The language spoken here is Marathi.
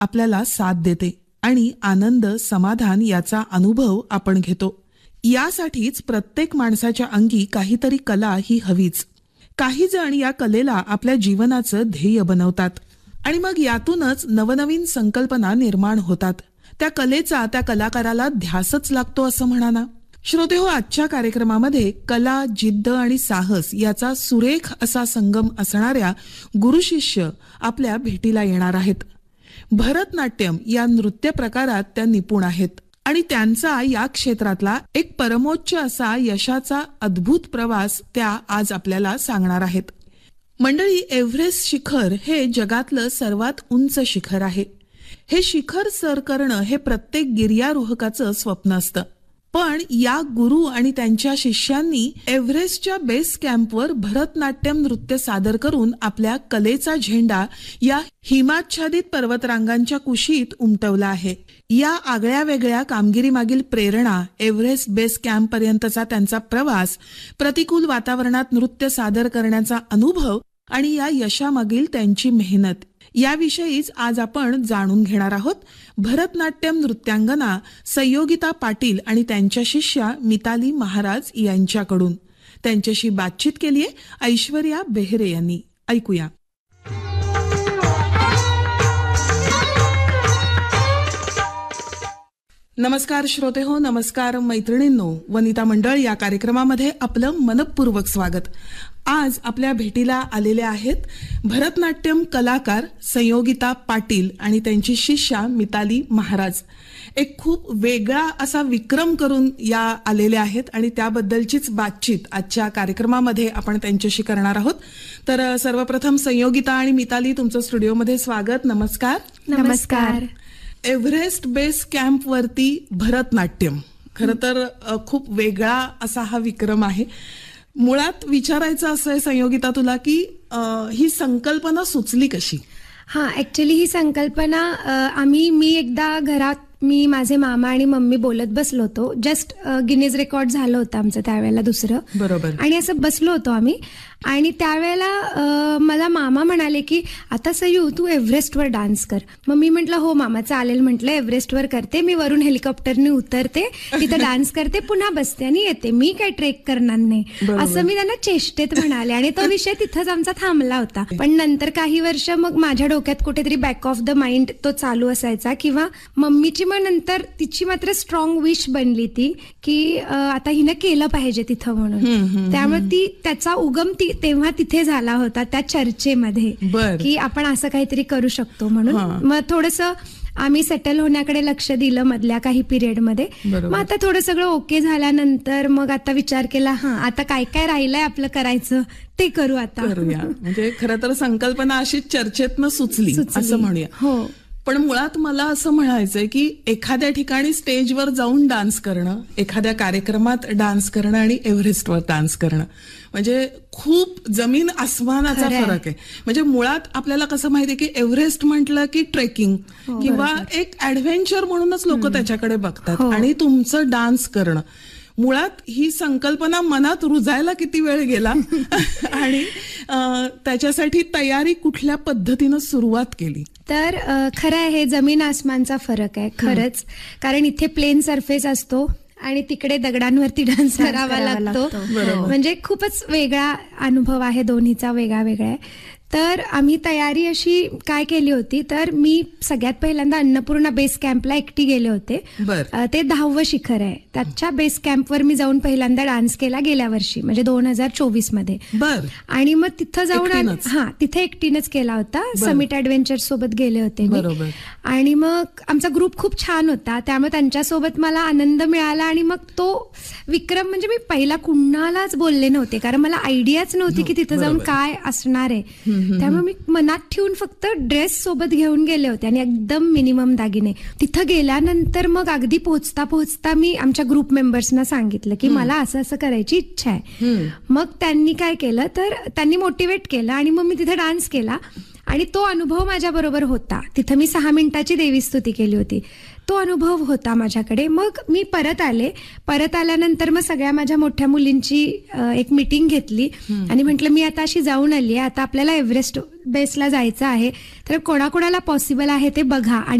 आपल्याला साथ देते आणि आनंद, समाधान याचा अनुभव आपण घेतो. यासाठीच प्रत्येक माणसाच्या अंगी काहीतरी कला ही हवीच. काही जण या कलेला आपल्या जीवनाचं ध्येय बनवतात आणि मग यातूनच नवनवीन संकल्पना निर्माण होतात. त्या कलेचा त्या कलाकाराला ध्यासच लागतो असं म्हणा ना. श्रोतेहो, आजच्या कार्यक्रमामध्ये कला, जिद्द आणि साहस याचा सुरेख असा संगम असणाऱ्या गुरुशिष्य आपल्या भेटीला येणार आहेत. भरतनाट्यम या नृत्य प्रकारात त्या निपुण आहेत आणि त्यांचा या क्षेत्रातला एक परमोच्च असा यशाचा अद्भुत प्रवास त्या आज आपल्याला सांगणार आहेत. मंडळी, एव्हरेस्ट शिखर हे जगातलं सर्वात उंच शिखर आहे. हे शिखर सर करणं हे प्रत्येक गिर्यारोहकाचं स्वप्न असतं. पण या गुरु आणि त्यांच्या शिष्यांनी एव्हरेस्टच्या बेस कॅम्पवर भरतनाट्यम नृत्य सादर करून आपल्या कलेचा झेंडा या हिमाच्छादित पर्वतरांगांच्या कुशीत उमटवला आहे. या आगळ्या वेगळ्या कामगिरीमागील प्रेरणा, एव्हरेस्ट बेस कॅम्प पर्यंतचा त्यांचा प्रवास, प्रतिकूल वातावरणात नृत्य सादर करण्याचा अनुभव आणि या यशामागील त्यांची मेहनत याविषयीच आज आपण जाणून घेणार आहोत. भरतनाट्यम नृत्यांगना संयोगिता पाटील आणि त्यांच्या शिष्या मिताली महाराज यांच्याकडून त्यांच्याशी बातचीत केली आहे ऐश्वर्या बेहरे यांनी. ऐकूया. नमस्कार श्रोते हो, नमस्कार मैत्रिणींनो. वनिता मंडळ या कार्यक्रमामध्ये आपलं मनपूर्वक स्वागत. आज आपल्या भेटीला आलेले आहेत भरतनाट्यम कलाकार संयोगिता पाटील आणि त्यांची शिष्या मिताली महाराज. एक खूप वेगळा असा विक्रम करून या आलेल्या आहेत आणि त्याबद्दलचीच बातचीत आजच्या कार्यक्रमामध्ये आपण त्यांच्याशी करणार आहोत. तर सर्वप्रथम संयोगिता आणि मिताली, तुमचं स्टुडिओमध्ये स्वागत. नमस्कार. नमस्कार. एव्हरेस्ट बेस कॅम्प वरती भरतनाट्यम, खरं तर खूप वेगळा असा हा विक्रम आहे. मुळात विचारायचं असं आहे संयोगिता तुला की ही संकल्पना सुचली कशी? ऍक्च्युली ही संकल्पना मी एकदा घरात माझे मामा आणि मम्मी बोलत बसलो होतो. जस्ट गिनीज रेकॉर्ड झालं होतं आमचं त्यावेळेला दुसरं. बरोबर. आणि असं बसलो होतो आम्ही आणि त्यावेळेला मला मामा म्हणाले की आता सयू तू एव्हरेस्टवर डान्स कर. मग मी म्हटलं हो मामा चालेल. म्हटलं एव्हरेस्टवर करते मी, वरून हेलिकॉप्टरने उतरते, तिथं डान्स करते, पुन्हा बसते आणि येते, मी काय ट्रेक करणार नाही असं मी त्यांना चेष्टेत म्हणाले. आणि तो विषय तिथंच आमचा थांबला होता. पण नंतर काही वर्ष मग माझ्या डोक्यात कुठेतरी बॅक ऑफ द माइंड तो चालू असायचा किंवा मम्मीची मग नंतर तिची मात्र स्ट्रॉंग विश बनली ती की आता हिनं केलं पाहिजे तिथं म्हणून. त्यामुळे त्याचा उगम तेव्हा तिथे झाला होता त्या चर्चेमध्ये की आपण असं काहीतरी करू शकतो म्हणून. मग थोडंसं आम्ही सेटल होण्याकडे लक्ष दिलं मधल्या काही पिरियडमध्ये. मग आता थोडं सगळं ओके झाल्यानंतर मग आता विचार केला आता काय काय राहिलंय आपलं करायचं ते करू आता. म्हणजे खरं तर संकल्पना अशीच चर्चेतनं सुचली असं म्हणूया. हो. पण मुळात मला असं म्हणायचंय की एखाद्या ठिकाणी स्टेजवर जाऊन डान्स करणं, एखाद्या कार्यक्रमात डान्स करणं आणि एव्हरेस्टवर डान्स करणं म्हणजे खूप जमीन आसमानाचा फरक आहे. म्हणजे मुळात आपल्याला कसं माहितीये की एव्हरेस्ट म्हटलं की ट्रेकिंग किंवा एक ऍडव्हेंचर म्हणूनच लोक त्याच्याकडे बघतात. आणि तुमचं डान्स करणं, मुळात ही संकल्पना मनात रुजायला किती वेळ गेला आणि त्याच्यासाठी तयारी कुठल्या पद्धतीनं सुरुवात केली? तर खरं आहे, जमीन आसमानचा फरक आहे खरंच. कारण इथे प्लेन सरफेस असतो आणि तिकडे दगडांवरती डान्स करावा लागतो. म्हणजे खूपच वेगळा अनुभव आहे, दोन्हीचा वेगळा वेगळा आहे. तर आम्ही तयारी अशी काय केली होती, तर मी सगळ्यात पहिल्यांदा अन्नपूर्णा बेस कॅम्पला एकटी गेले होते. ते 10वं शिखर आहे. त्याच्या बेस कॅम्पवर मी जाऊन पहिल्यांदा डान्स केला गेल्या वर्षी म्हणजे 2024 मध्ये. आणि मग तिथं जाऊन तिथे एकटीनच केला होता. समिट ऍडव्हेंचर सोबत गेले होते मी. आणि मग आमचा ग्रुप खूप छान होता, त्यामुळे त्यांच्यासोबत मला आनंद मिळाला. आणि मग तो विक्रम म्हणजे मी पहिला कुणालाच बोलले नव्हते कारण मला आयडियाच नव्हती की तिथं जाऊन काय असणार आहे. त्यामुळे मी मनात ठेवून फक्त ड्रेस सोबत घेऊन गेले होते आणि एकदम मिनिमम दागिने. तिथं गेल्यानंतर मग अगदी पोहोचता पोहोचता मी आमच्या ग्रुप मेंबर्सना सांगितलं की मला असं असं करायची इच्छा आहे. मग त्यांनी काय केलं तर त्यांनी मोटिवेट केलं आणि मग मी तिथे डान्स केला. आणि तो अनुभव माझ्या बरोबर होता. तिथं मी 6 मिनिटाची देवीस्तुती केली होती. तो अनुभव होता माझ्याकडे. मग मी परत आल्यानंतर मग सगळ्या माझ्या मोठ्या मुलींची एक मीटिंग घेतली आणि म्हटलं मी आता अशी जाऊन आली आहे, आता आपल्याला एव्हरेस्ट बेसला जायचं आहे, तर कोणाकोणाला पॉसिबल आहे ते बघा आणि